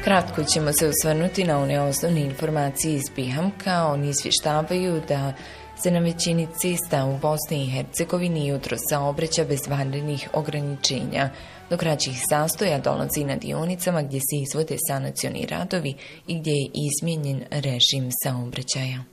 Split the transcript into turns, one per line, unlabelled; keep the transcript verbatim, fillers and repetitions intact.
Kratko ćemo se osvrnuti na one osnovne informacije iz Bihamka. Oni izvještavaju da se na većini cesta u Bosni i Hercegovini jutro saobraća bez vanrednih ograničenja. Do kraćih zastoja dolazi na dionicama gdje se izvode sanacioni radovi i gdje je izmijenjen režim saobraćaja.